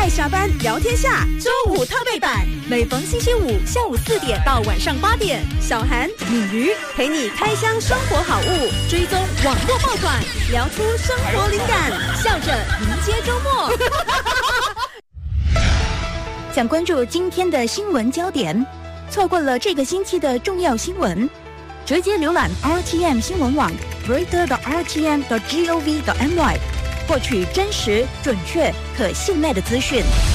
下班聊天下周五特备版，每逢星期五下午4点到晚上8点，小韩、敏瑜陪你开箱生活好物，追踪网络爆款，聊出生活灵感，笑着迎接周末。 想关注今天的新闻焦点，错过了这个星期的重要新闻，直接浏览 RTM 新闻网 reader.rtm.gov.my， 获取真实、准确、可信赖的资讯。